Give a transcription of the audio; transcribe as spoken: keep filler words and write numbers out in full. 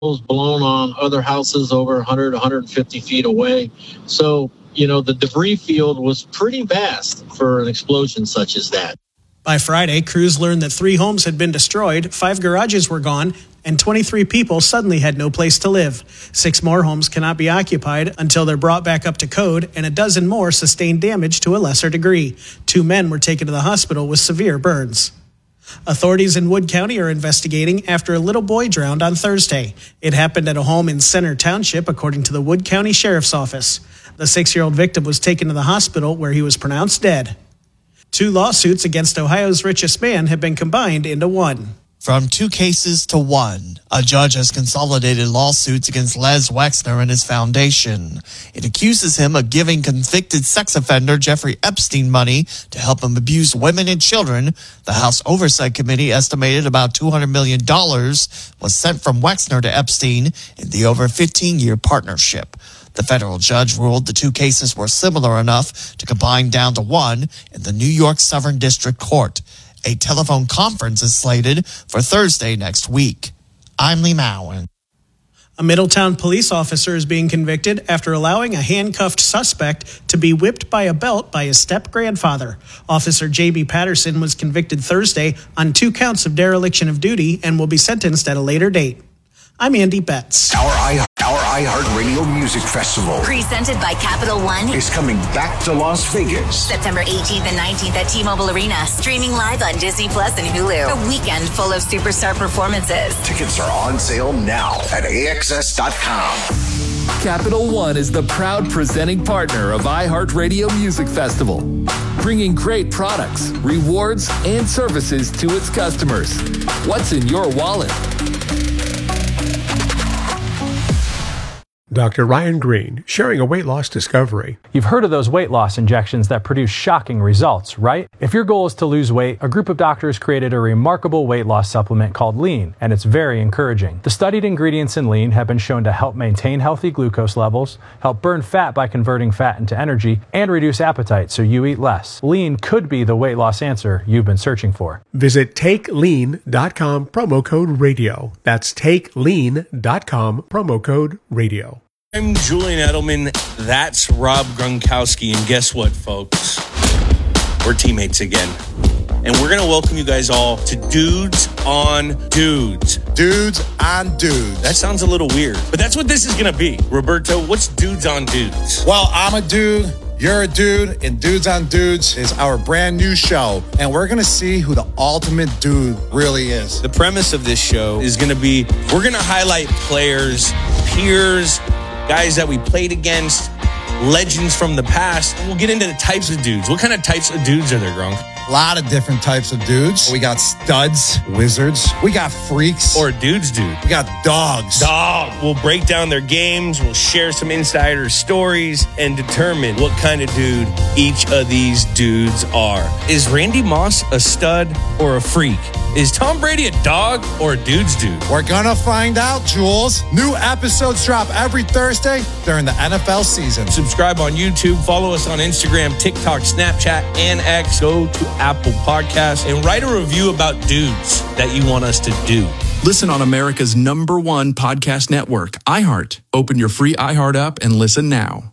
blown on other houses over one hundred, one hundred fifty feet away. So, you know, the debris field was pretty vast for an explosion such as that. By Friday, crews learned that three homes had been destroyed, five garages were gone, and twenty-three people suddenly had no place to live. Six more homes cannot be occupied until they're brought back up to code, and a dozen more sustained damage to a lesser degree. Two men were taken to the hospital with severe burns. Authorities in Wood County are investigating after a little boy drowned on Thursday. It happened at a home in Center Township, according to the Wood County Sheriff's Office. The six-year-old victim was taken to the hospital where he was pronounced dead. Two lawsuits against Ohio's richest man have been combined into one. From two cases to one, a judge has consolidated lawsuits against Les Wexner and his foundation. It accuses him of giving convicted sex offender Jeffrey Epstein money to help him abuse women and children. The House Oversight Committee estimated about two hundred million dollars was sent from Wexner to Epstein in the over fifteen-year partnership. The federal judge ruled the two cases were similar enough to combine down to one in the New York Southern District Court. A telephone conference is slated for Thursday next week. I'm Lee Mowen. A Middletown police officer is being convicted after allowing a handcuffed suspect to be whipped by a belt by his step-grandfather. Officer J B Patterson was convicted Thursday on two counts of dereliction of duty and will be sentenced at a later date. I'm Andy Betts. Our i our iHeartRadio Music Festival, presented by Capital One, is coming back to Las Vegas. September eighteenth and nineteenth at T-Mobile Arena. Streaming live on Disney Plus and Hulu. A weekend full of superstar performances. Tickets are on sale now at A X S dot com. Capital One is the proud presenting partner of iHeartRadio Music Festival, bringing great products, rewards, and services to its customers. What's in your wallet? Doctor Ryan Green, sharing a weight loss discovery. You've heard of those weight loss injections that produce shocking results, right? If your goal is to lose weight, a group of doctors created a remarkable weight loss supplement called Lean, and it's very encouraging. The studied ingredients in Lean have been shown to help maintain healthy glucose levels, help burn fat by converting fat into energy, and reduce appetite so you eat less. Lean could be the weight loss answer you've been searching for. Visit take lean dot com, promo code radio. That's take lean dot com, promo code radio. I'm Julian Edelman, that's Rob Gronkowski, and guess what, folks? We're teammates again. And we're going to welcome you guys all to Dudes on Dudes. Dudes on Dudes. That sounds a little weird, but that's what this is going to be. Roberto, what's Dudes on Dudes? Well, I'm a dude, you're a dude, and Dudes on Dudes is our brand new show, and we're going to see who the ultimate dude really is. The premise of this show is going to be, we're going to highlight players, peers, guys that we played against, legends from the past. We'll get into the types of dudes. What kind of types of dudes are there, Gronk? A lot of different types of dudes. We got studs, wizards. We got freaks. Or dudes dude. We got dogs. Dog. We'll break down their games. We'll share some insider stories and determine what kind of dude each of these dudes are. Is Randy Moss a stud or a freak? Is Tom Brady a dog or a dude's dude? We're gonna find out, Jules. New episodes drop every Thursday during the N F L season. Subscribe on YouTube, follow us on Instagram, TikTok, Snapchat, and X. Go to Apple Podcasts and write a review about dudes that you want us to do. Listen on America's number one podcast network, iHeart. Open your free iHeart app and listen now.